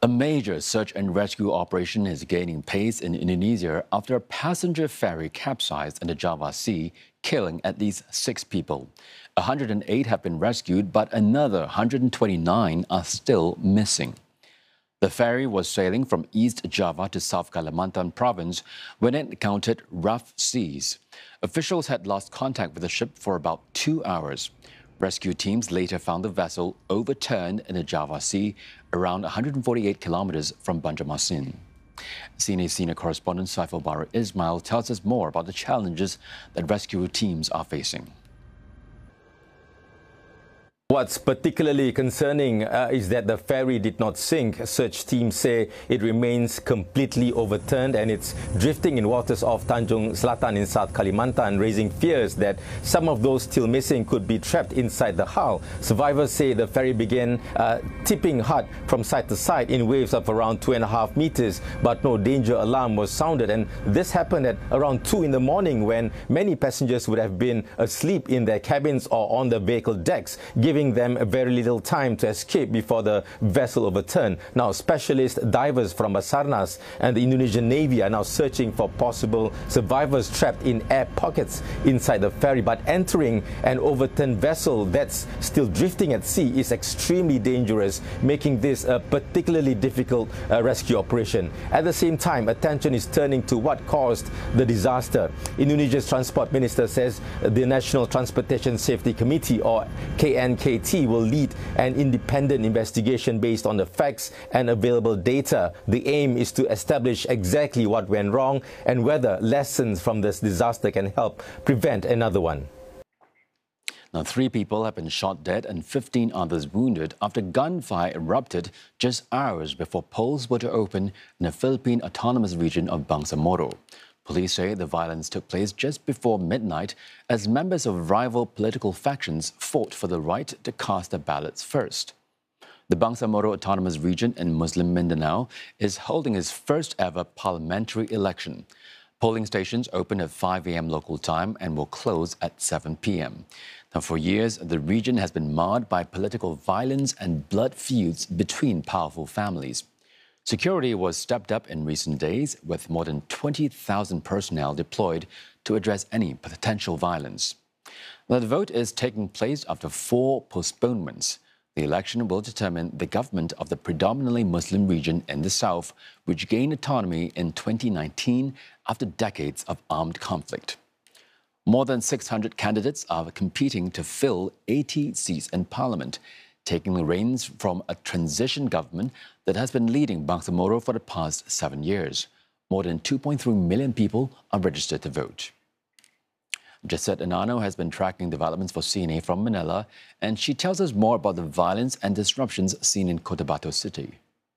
A major search and rescue operation is gaining pace in Indonesia after a passenger ferry capsized in the Java Sea, killing at least 6 people. 108 have been rescued, but another 129 are still missing. The ferry was sailing from East Java to South Kalimantan province when it encountered rough seas. Officials had lost contact with the ship for about 2 hours. Rescue teams later found the vessel overturned in the Java Sea around 148 kilometers from Banjarmasin. CNA senior correspondent Saiful Bara Ismail tells us more about the challenges that rescue teams are facing. What's particularly concerning is that the ferry did not sink. Search teams say it remains completely overturned and it's drifting in waters off Tanjung Selatan in South Kalimantan, raising fears that some of those still missing could be trapped inside the hull. Survivors say the ferry began tipping hard from side to side in waves of around 2.5 meters, but no danger alarm was sounded. And this happened at around 2 in the morning when many passengers would have been asleep in their cabins or on the vehicle decks, giving them very little time to escape before the vessel overturned. Now, specialist divers from Basarnas and the Indonesian Navy are now searching for possible survivors trapped in air pockets inside the ferry. But entering an overturned vessel that's still drifting at sea is extremely dangerous, making this a particularly difficult rescue operation. At the same time, attention is turning to what caused the disaster. Indonesia's Transport Minister says the National Transportation Safety Committee, or KNKT, will lead an independent investigation based on the facts and available data. The aim is to establish exactly what went wrong and whether lessons from this disaster can help prevent another one. Now, 3 people have been shot dead and 15 others wounded after gunfire erupted just hours before polls were to open in the Philippine Autonomous Region of Bangsamoro. Police say the violence took place just before midnight as members of rival political factions fought for the right to cast their ballots first. The Bangsamoro Autonomous Region in Muslim Mindanao is holding its first ever parliamentary election. Polling stations open at 5 a.m. local time and will close at 7 p.m. Now, for years, the region has been marred by political violence and blood feuds between powerful families. Security was stepped up in recent days, with more than 20,000 personnel deployed to address any potential violence. Now, the vote is taking place after 4 postponements. The election will determine the government of the predominantly Muslim region in the south, which gained autonomy in 2019 after decades of armed conflict. More than 600 candidates are competing to fill 80 seats in parliament, taking the reins from a transition government that has been leading Bangsamoro for the past 7 years. More than 2.3 million people are registered to vote. Jessette Anano has been tracking developments for CNA from Manila, and she tells us more about the violence and disruptions seen in Cotabato City.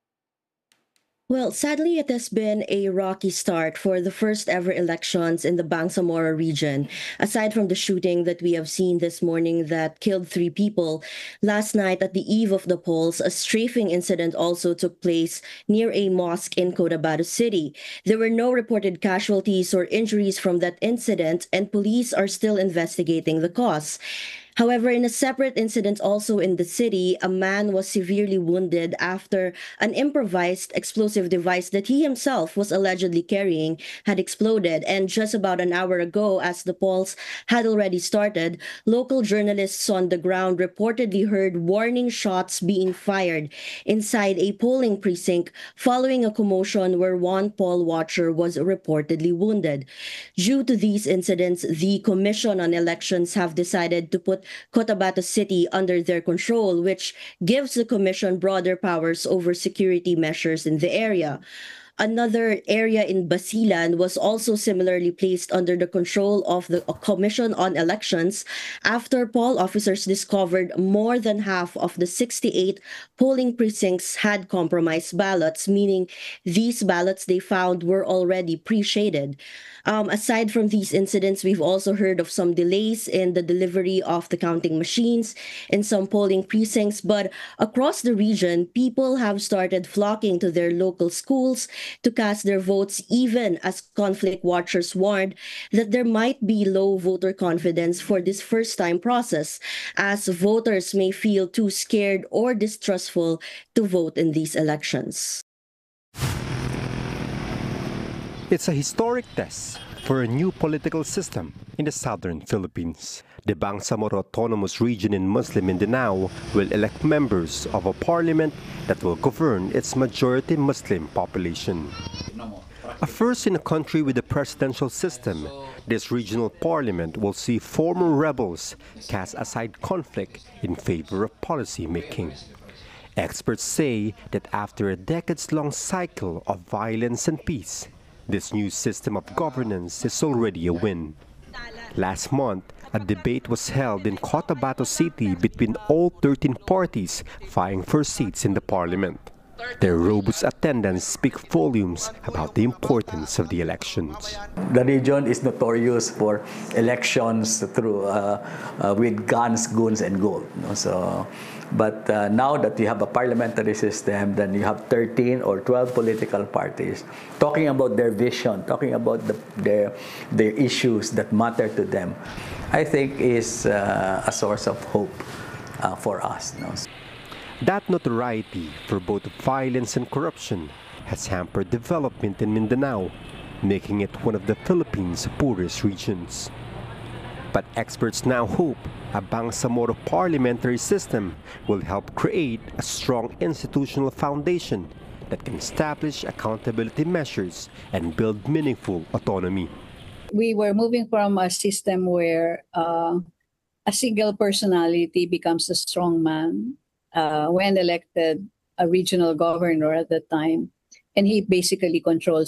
Well, sadly, it has been a rocky start for the first ever elections in the Bangsamoro region. Aside from the shooting that we have seen this morning that killed 3 people, last night at the eve of the polls, a strafing incident also took place near a mosque in Cotabato City. There were no reported casualties or injuries from that incident, and police are still investigating the cause. However, in a separate incident also in the city, a man was severely wounded after an improvised explosive device that he himself was allegedly carrying had exploded. And just about an hour ago, as the polls had already started, local journalists on the ground reportedly heard warning shots being fired inside a polling precinct following a commotion where one poll watcher was reportedly wounded. Due to these incidents, the Commission on Elections have decided to put Cotabato City under their control, which gives the Commission broader powers over security measures in the area. Another area in Basilan was also similarly placed under the control of the Commission on Elections after poll officers discovered more than half of the 68 polling precincts had compromised ballots, meaning these ballots they found were already pre-shaded. Aside from these incidents, we've also heard of some delays in the delivery of the counting machines in some polling precincts, but across the region, people have started flocking to their local schools to cast their votes, even as conflict watchers warned that there might be low voter confidence for this first-time process, as voters may feel too scared or distrustful to vote in these elections. It's a historic test for a new political system in the southern Philippines. The Bangsamoro Autonomous Region in Muslim Mindanao will elect members of a parliament that will govern its majority Muslim population. A first in a country with a presidential system, this regional parliament will see former rebels cast aside conflict in favor of policy making. Experts say that after a decades-long cycle of violence and peace, this new system of governance is already a win. Last month, a debate was held in Cotabato City between all 13 parties vying for seats in the parliament. Their robust attendance speaks volumes about the importance of the elections. The region is notorious for elections through with guns, goons, and gold. But now that you have a parliamentary system, then you have 13 or 12 political parties talking about their vision, talking about their issues that matter to them. I think is a source of hope for us. That notoriety for both violence and corruption has hampered development in Mindanao, making it one of the Philippines' poorest regions. But experts now hope a Bangsamoro parliamentary system will help create a strong institutional foundation that can establish accountability measures and build meaningful autonomy. We were moving from a system where a single personality becomes a strong man. When elected a regional governor at the time, and he basically controlled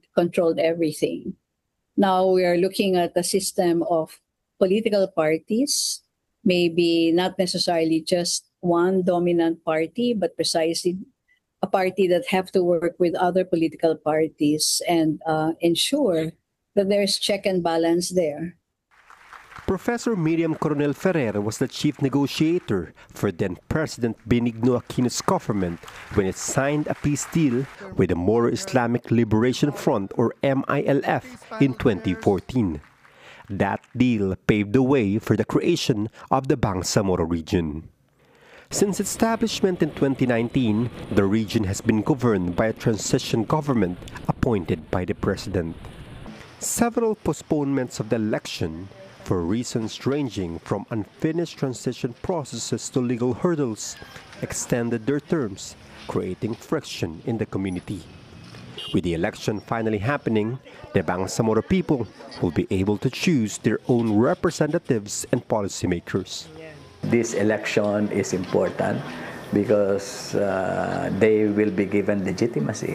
everything. Now we are looking at a system of political parties, maybe not necessarily just one dominant party, but precisely a party that have to work with other political parties and ensure that there's check and balance there. Professor Miriam Coronel Ferrer was the chief negotiator for then-President Benigno Aquino's government when it signed a peace deal with the Moro Islamic Liberation Front, or MILF, in 2014. That deal paved the way for the creation of the Bangsamoro region. Since its establishment in 2019, the region has been governed by a transition government appointed by the president. Several postponements of the election, for reasons ranging from unfinished transition processes to legal hurdles, extended their terms, creating friction in the community. With the election finally happening, the Bangsamoro people will be able to choose their own representatives and policymakers. This election is important because they will be given legitimacy.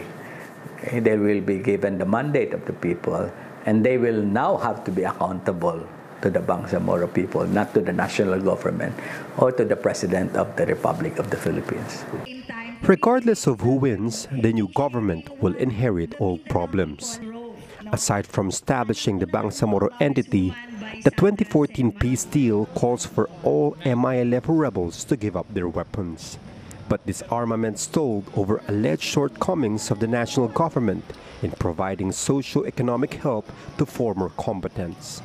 They will be given the mandate of the people, and they will now have to be accountable to the Bangsamoro people, not to the national government or to the President of the Republic of the Philippines. Regardless of who wins, the new government will inherit old problems. Aside from establishing the Bangsamoro entity, the 2014 peace deal calls for all MILF rebels to give up their weapons. But disarmament stalled over alleged shortcomings of the national government in providing socio-economic help to former combatants.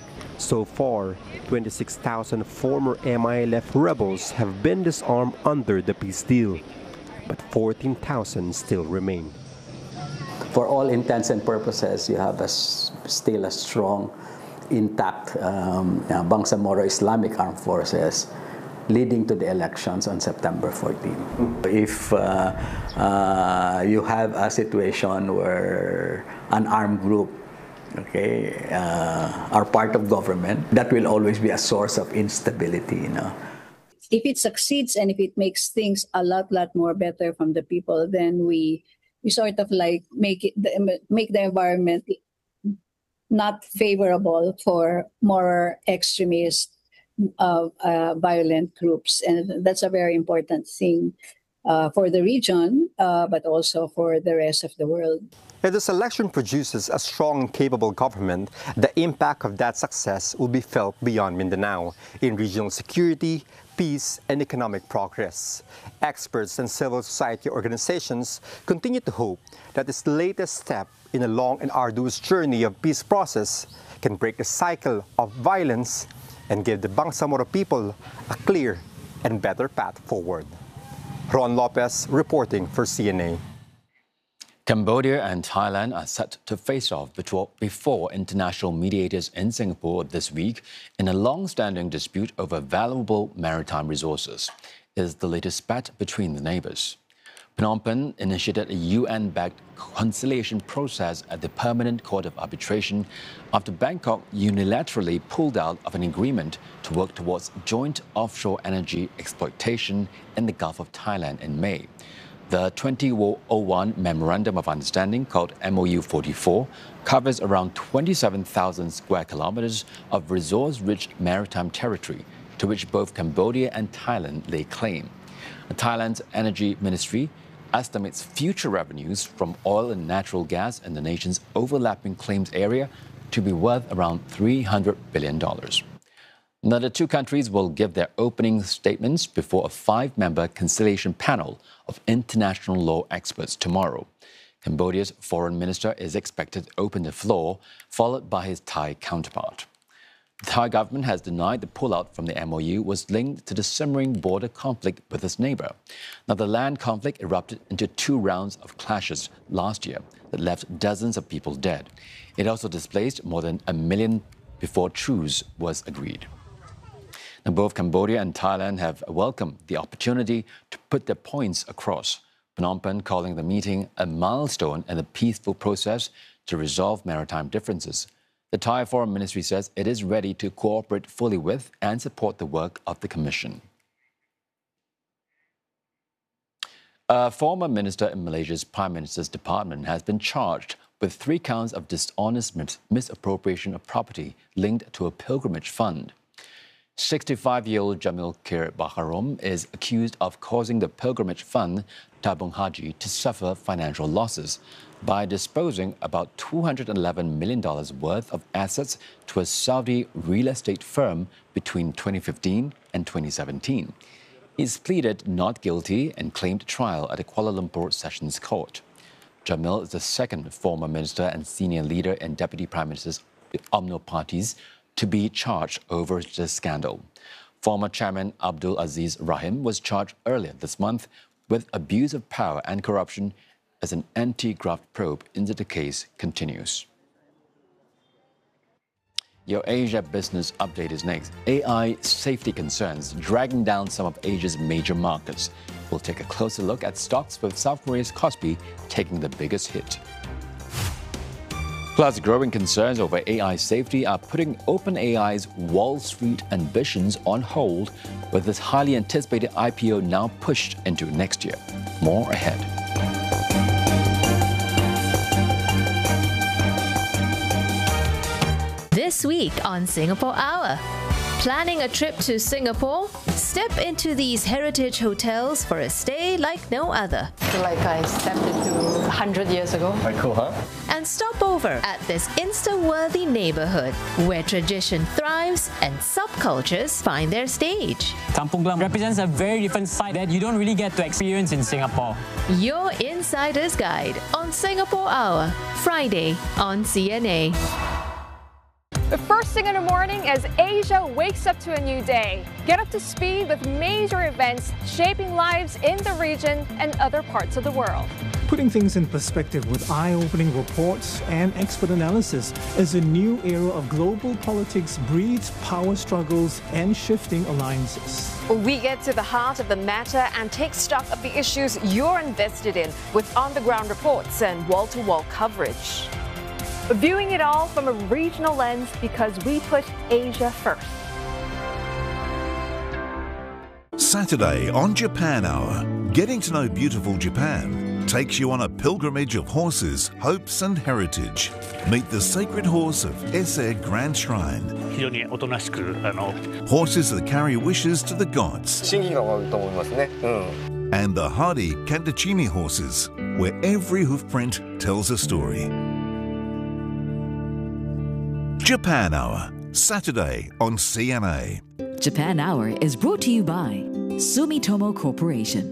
So far, 26,000 former MILF rebels have been disarmed under the peace deal, but 14,000 still remain. For all intents and purposes, you have still a strong, intact Bangsamoro Islamic Armed Forces leading to the elections on September 14. If you have a situation where an armed group are part of government, that will always be a source of instability. If it succeeds and if it makes things a lot more better from the people, then we sort of like make the environment not favorable for more extremist, violent groups, and that's a very important thing for the region, but also for the rest of the world. If this election produces a strong and capable government, the impact of that success will be felt beyond Mindanao in regional security, peace and economic progress. Experts and civil society organizations continue to hope that this latest step in a long and arduous journey of peace process can break the cycle of violence and give the Bangsamoro people a clear and better path forward. Ron Lopez reporting for CNA. Cambodia and Thailand are set to face off before international mediators in Singapore this week in a long-standing dispute over valuable maritime resources. It is the latest spat between the neighbors. Phnom Penh initiated a UN-backed conciliation process at the Permanent Court of Arbitration after Bangkok unilaterally pulled out of an agreement to work towards joint offshore energy exploitation in the Gulf of Thailand in May. The 2001 Memorandum of Understanding, called MOU 44, covers around 27,000 square kilometers of resource-rich maritime territory, to which both Cambodia and Thailand lay claim. Thailand's Energy Ministry estimates future revenues from oil and natural gas in the nation's overlapping claims area to be worth around $300 billion. Now, the two countries will give their opening statements before a 5-member conciliation panel of international law experts tomorrow. Cambodia's foreign minister is expected to open the floor, followed by his Thai counterpart. The Thai government has denied the pullout from the MOU was linked to the simmering border conflict with its neighbor. Now, the land conflict erupted into 2 rounds of clashes last year that left dozens of people dead. It also displaced more than 1 million before truce was agreed. Now, both Cambodia and Thailand have welcomed the opportunity to put their points across, Phnom Penh calling the meeting a milestone in the peaceful process to resolve maritime differences. The Thai Foreign Ministry says it is ready to cooperate fully with and support the work of the Commission. A former minister in Malaysia's Prime Minister's department has been charged with 3 counts of dishonest misappropriation of property linked to a pilgrimage fund. 65-year-old Jamil Khair Baharom is accused of causing the pilgrimage fund, Tabung Haji, to suffer financial losses by disposing about $211 million worth of assets to a Saudi real estate firm between 2015 and 2017. He's pleaded not guilty and claimed trial at the Kuala Lumpur Sessions Court. Jamil is the second former minister and senior leader in Deputy Prime Minister's UMNO parties to be charged over the scandal. Former Chairman Abdul Aziz Rahim was charged earlier this month with abuse of power and corruption as an anti-graft probe into the case continues. Your Asia Business Update is next. AI safety concerns dragging down some of Asia's major markets. We'll take a closer look at stocks with South Korea's Kospi taking the biggest hit. Plus, growing concerns over AI safety are putting OpenAI's Wall Street ambitions on hold, with this highly anticipated IPO now pushed into next year. More ahead. This week on Singapore Hour. Planning a trip to Singapore? Step into these heritage hotels for a stay like no other. I feel like I stepped into 100 years ago. Quite cool, huh? And stop over at this Insta-worthy neighborhood where tradition thrives and subcultures find their stage. Kampung Glam represents a very different side that you don't really get to experience in Singapore. Your Insider's Guide on Singapore Hour, Friday on CNA. The first thing in the morning as Asia wakes up to a new day. Get up to speed with major events shaping lives in the region and other parts of the world. Putting things in perspective with eye-opening reports and expert analysis as a new era of global politics breeds power struggles and shifting alliances. We get to the heart of the matter and take stock of the issues you're invested in with on-the-ground reports and wall-to-wall coverage. Viewing it all from a regional lens because we push Asia first. Saturday on Japan Hour, getting to know beautiful Japan takes you on a pilgrimage of horses, hopes and heritage. Meet the sacred horse of Ise Grand Shrine. Horses that carry wishes to the gods. And the hardy Kantachimi horses, where every hoofprint tells a story. Japan Hour, Saturday on CNA. Japan Hour is brought to you by Sumitomo Corporation.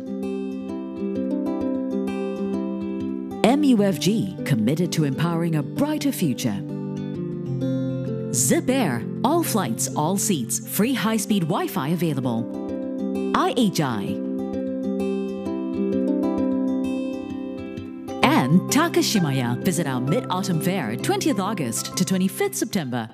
MUFG, committed to empowering a brighter future. Zip Air, all flights, all seats, free high-speed Wi-Fi available. IHI. And Takashimaya. Visit our Mid-Autumn Fair, 20th August to 25th September.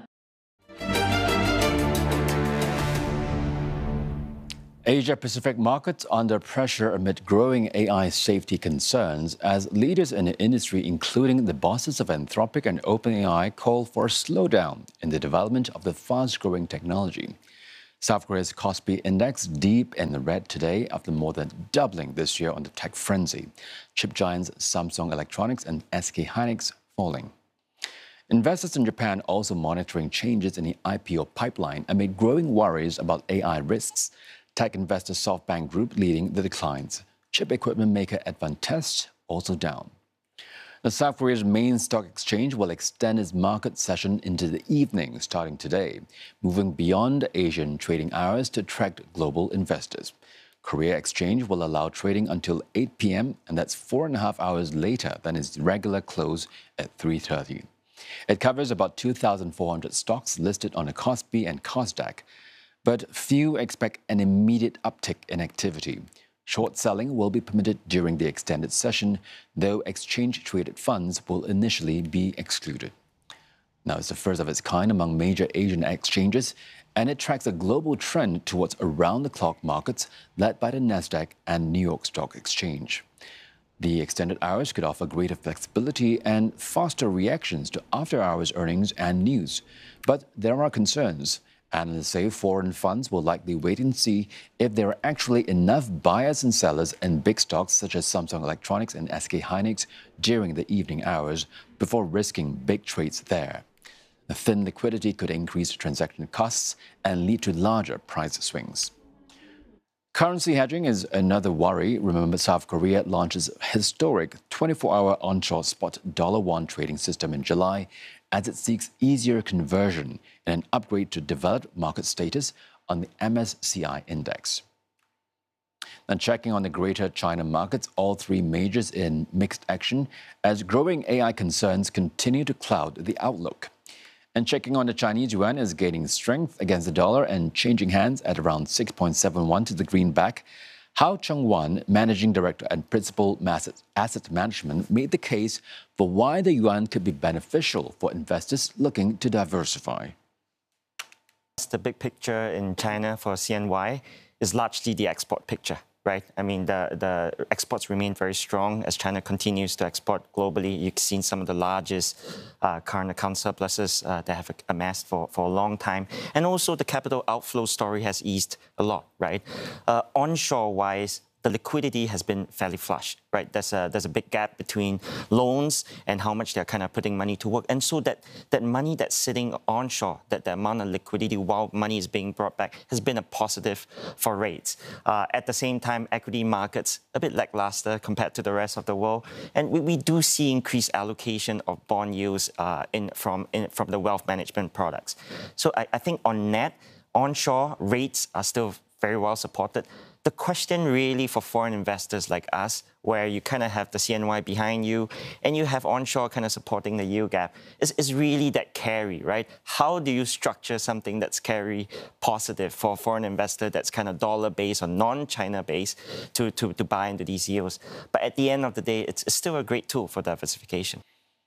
Asia-Pacific markets under pressure amid growing AI safety concerns as leaders in the industry, including the bosses of Anthropic and OpenAI, call for a slowdown in the development of the fast-growing technology. South Korea's Kospi Index deep in the red today after more than doubling this year on the tech frenzy. Chip giants Samsung Electronics and SK Hynix falling. Investors in Japan also monitoring changes in the IPO pipeline amid growing worries about AI risks. Tech investor SoftBank Group leading the declines. Chip equipment maker Advantest also down. The South Korea's main stock exchange will extend its market session into the evening starting today, moving beyond Asian trading hours to attract global investors. Korea Exchange will allow trading until 8 p.m., and that's 4.5 hours later than its regular close at 3:30. It covers about 2,400 stocks listed on the Kospi and Kosdaq, but few expect an immediate uptick in activity. Short selling will be permitted during the extended session, though exchange-traded funds will initially be excluded. Now, it's the first of its kind among major Asian exchanges, and it tracks a global trend towards around-the-clock markets led by the Nasdaq and New York Stock Exchange. The extended hours could offer greater flexibility and faster reactions to after-hours earnings and news, but there are concerns. Analysts say foreign funds will likely wait and see if there are actually enough buyers and sellers in big stocks such as Samsung Electronics and SK Hynix during the evening hours before risking big trades there. The thin liquidity could increase transaction costs and lead to larger price swings. Currency hedging is another worry. Remember, South Korea launches historic 24-hour onshore spot $1 trading system in July as it seeks easier conversion and an upgrade to developed market status on the MSCI index. And checking on the greater China markets, all three majors in mixed action as growing AI concerns continue to cloud the outlook. And checking on the Chinese yuan is gaining strength against the dollar and changing hands at around 6.71 to the greenback. Hao Cheng-wan, Managing Director and Principal Asset Management, made the case for why the yuan could be beneficial for investors looking to diversify. The big picture in China for CNY is largely the export picture, right? I mean, the exports remain very strong as China continues to export globally. You've seen some of the largest current account surpluses that have amassed for a long time. And also the capital outflow story has eased a lot, right? Onshore-wise, the liquidity has been fairly flush, right? There's a big gap between loans and how much they're kind of putting money to work. And so that money that's sitting onshore, that the amount of liquidity while money is being brought back has been a positive for rates. At the same time, equity markets a bit lackluster compared to the rest of the world. And we do see increased allocation of bond yields from the wealth management products. So I think on net, onshore rates are still very well supported. The question really for foreign investors like us, where you kind of have the CNY behind you and you have onshore kind of supporting the yield gap, is really that carry, right? How do you structure something that's carry positive for a foreign investor that's kind of dollar-based or non-China based to buy into these yields? But at the end of the day, it's still a great tool for diversification.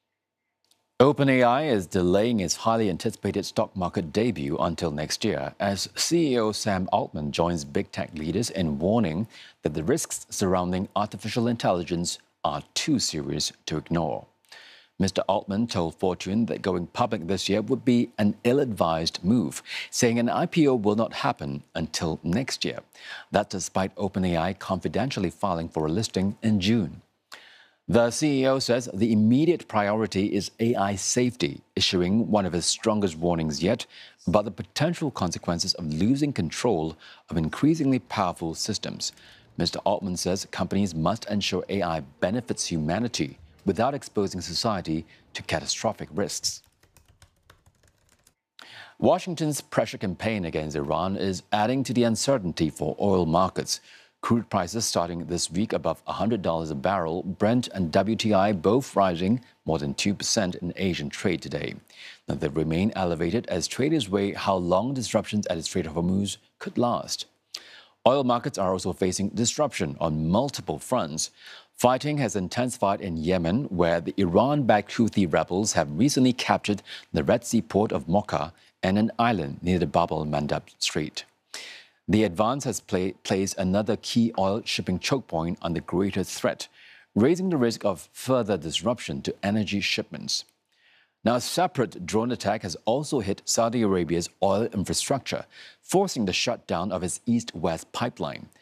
OpenAI is delaying its highly anticipated stock market debut until next year as CEO Sam Altman joins big tech leaders in warning that the risks surrounding artificial intelligence are too serious to ignore. Mr. Altman told Fortune that going public this year would be an ill-advised move, saying an IPO will not happen until next year. That despite OpenAI confidentially filing for a listing in June. The CEO says the immediate priority is AI safety, issuing one of his strongest warnings yet about the potential consequences of losing control of increasingly powerful systems. Mr. Altman says companies must ensure AI benefits humanity without exposing society to catastrophic risks. Washington's pressure campaign against Iran is adding to the uncertainty for oil markets. Crude prices starting this week above $100 a barrel, Brent and WTI both rising more than 2% in Asian trade today. Now, they remain elevated as traders weigh how long disruptions at the Strait of Hormuz could last. Oil markets are also facing disruption on multiple fronts. Fighting has intensified in Yemen, where the Iran-backed Houthi rebels have recently captured the Red Sea port of Mocha and an island near the Bab el-Mandab Strait. The advance has placed another key oil shipping choke point under greater threat, raising the risk of further disruption to energy shipments. Now, a separate drone attack has also hit Saudi Arabia's oil infrastructure, forcing the shutdown of its east-west pipeline.